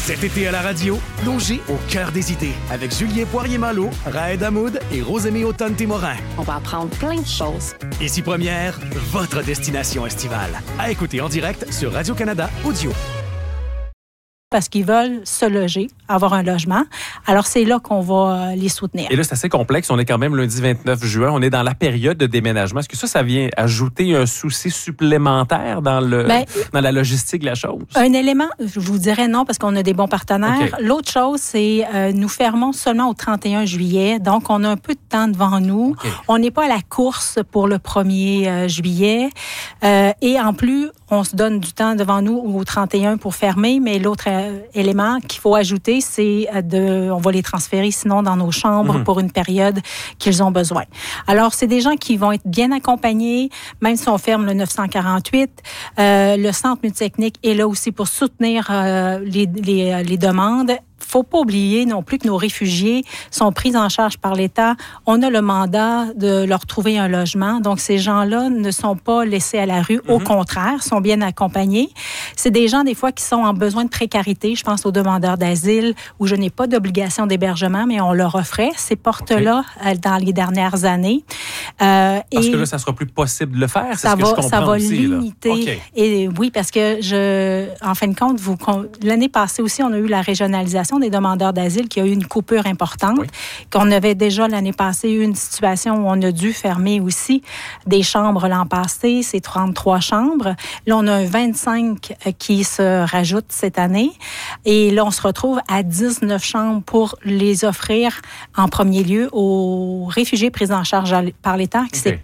Cet été à la radio, plongez au cœur des idées avec Julien Poirier-Malo, Raed Hamoud et Rosemée Autonne-Témorin. On va apprendre plein de choses. Ici Première, votre destination estivale. À écouter en direct sur Radio-Canada Audio. Parce qu'ils veulent se loger, avoir un logement. Alors, c'est là qu'on va les soutenir. Et là, c'est assez complexe. On est quand même lundi 29 juin. On est dans la période de déménagement. Est-ce que ça vient ajouter un souci supplémentaire dans la logistique de la chose? Un élément, je vous dirais non, parce qu'on a des bons partenaires. Okay. L'autre chose, c'est nous fermons seulement au 31 juillet. Donc, on a un peu de temps devant nous. Okay. On n'est pas à la course pour le 1er juillet. Et en plus, on se donne du temps devant nous au 31 pour fermer, mais l'autre élément qu'il faut ajouter, c'est on va les transférer sinon dans nos chambres pour une période qu'ils ont besoin. Alors, c'est des gens qui vont être bien accompagnés, même si on ferme le 948. Le centre multitechnique est là aussi pour soutenir les demandes. Faut pas oublier non plus que nos réfugiés sont pris en charge par l'État. On a le mandat de leur trouver un logement. Donc, ces gens-là ne sont pas laissés à la rue. Au contraire, sont bien accompagnés. C'est des gens, des fois, qui sont en besoin de précarité. Je pense aux demandeurs d'asile où je n'ai pas d'obligation d'hébergement, mais on leur offrait ces portes-là dans les dernières années. Parce que là, ça sera plus possible de le faire, c'est ce que je comprends. Ça va aussi, limiter. Okay. Et oui, parce que en fin de compte, l'année passée aussi, on a eu la régionalisation des demandeurs d'asile qui a eu une coupure importante, qu'on avait déjà l'année passée eu une situation où on a dû fermer aussi des chambres l'an passé, c'est 33 chambres. Là, on a un 25 qui se rajoute cette année et là, on se retrouve à 19 chambres pour les offrir en premier lieu aux réfugiés pris en charge par l'État. Okay. C'est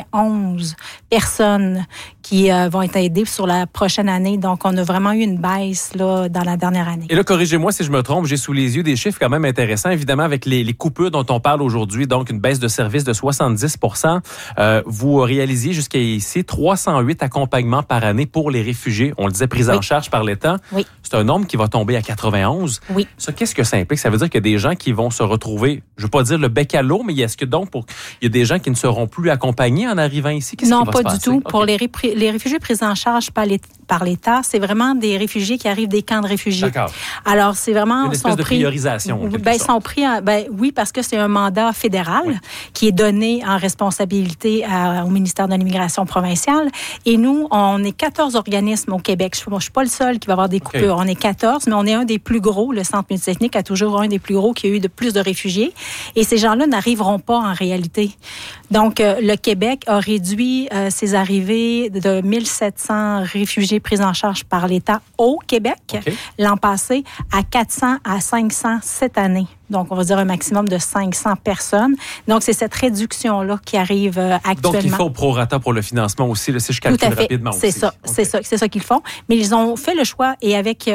91 personnes qui vont être aidées sur la prochaine année. Donc, on a vraiment eu une baisse là, dans la dernière année. Et là, corrigez-moi si je me trompe, j'ai sous les yeux des chiffres quand même intéressants, évidemment, avec les coupures dont on parle aujourd'hui, donc une baisse de service de 70%. Vous réalisiez jusqu'à ici 308 accompagnements par année pour les réfugiés, on le disait, pris en charge par l'État. Oui. C'est un nombre qui va tomber à 91. Oui. Ça, qu'est-ce que ça implique? Ça veut dire qu'il y a des gens qui vont se retrouver, je ne veux pas dire le bec à l'eau, mais est-ce que donc, il y a des gens qui ne seront plus accompagnés en arrivant ici? Qu'est-ce non, qui va se passer? Non, pas du tout. Okay. Pour les réfugiés pris en charge par l'État, c'est vraiment des réfugiés qui arrivent des camps de réfugiés. D'accord. Alors, c'est vraiment... Une espèce de priorisation. Sont pris oui, parce que c'est un mandat fédéral qui est donné en responsabilité au ministère de l'Immigration provinciale. Et nous, on est 14 organismes au Québec. Je ne suis pas le seul qui va avoir des coupures. On est 14, mais on est un des plus gros. Le Centre multitechnique a toujours un des plus gros qui a eu de plus de réfugiés. Et ces gens-là n'arriveront pas en réalité. Donc, le Québec a réduit ses arrivées de 1700 réfugiés pris en charge par l'État au Québec l'an passé à 400 à 500 cette année. Donc, on va dire un maximum de 500 personnes. Donc, c'est cette réduction-là qui arrive actuellement. Donc, il faut au prorata pour le financement aussi, là, si je calcule rapidement c'est aussi. Ça, c'est ça qu'ils font. Mais ils ont fait le choix et avec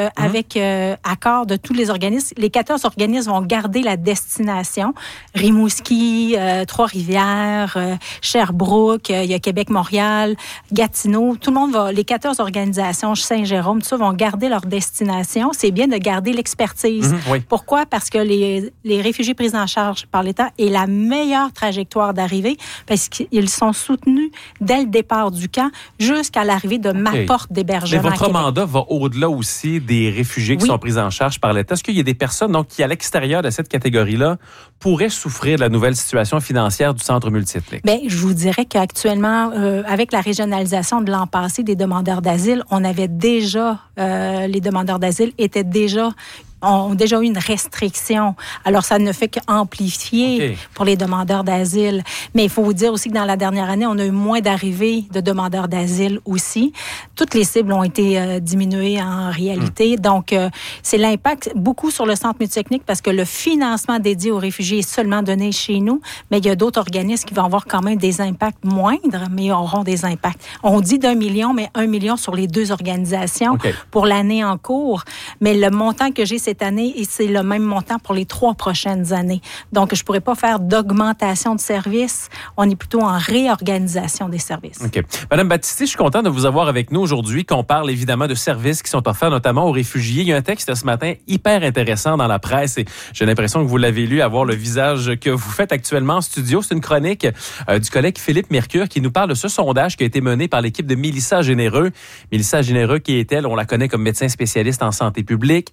accord de tous les organismes, les 14 organismes vont garder la destination. Rimouski, Trois-Rivières, Sherbrooke, il y a Québec-Montréal, Gatineau. Tout le monde va, les 14 organisations, Saint-Jérôme, tout ça, vont garder leur destination. C'est bien de garder l'expertise. Pourquoi? Parce que les réfugiés pris en charge par l'État est la meilleure trajectoire d'arrivée parce qu'ils sont soutenus dès le départ du camp jusqu'à l'arrivée de ma porte d'hébergement. Mais votre mandat va au-delà aussi des réfugiés qui sont pris en charge par l'État. Est-ce qu'il y a des personnes donc, qui, à l'extérieur de cette catégorie-là, pourraient souffrir de la nouvelle situation financière du centre multitechnique? Bien, je vous dirais qu'actuellement, avec la régionalisation de l'an passé des demandeurs d'asile, on avait déjà, les demandeurs d'asile étaient déjà ont déjà eu une restriction. Alors, ça ne fait qu'amplifier pour les demandeurs d'asile. Mais il faut vous dire aussi que dans la dernière année, on a eu moins d'arrivées de demandeurs d'asile aussi. Toutes les cibles ont été diminuées en réalité. Donc, c'est l'impact beaucoup sur le centre multitechnique parce que le financement dédié aux réfugiés est seulement donné chez nous, mais il y a d'autres organismes qui vont avoir quand même des impacts moindres, mais auront des impacts. On dit d'1 million, mais 1 million sur les deux organisations pour l'année en cours. Mais le montant que j'ai cette année, et c'est le même montant pour les 3 prochaines années. Donc, je ne pourrais pas faire d'augmentation de services. On est plutôt en réorganisation des services. OK. Madame Battisti, je suis content de vous avoir avec nous aujourd'hui, qu'on parle évidemment de services qui sont offerts notamment aux réfugiés. Il y a un texte ce matin hyper intéressant dans la presse et j'ai l'impression que vous l'avez lu, avoir le visage que vous faites actuellement en studio. C'est une chronique du collègue Philippe Mercure qui nous parle de ce sondage qui a été mené par l'équipe de Mélissa Généreux. Mélissa Généreux qui est elle, on la connaît comme médecin spécialiste en santé publique,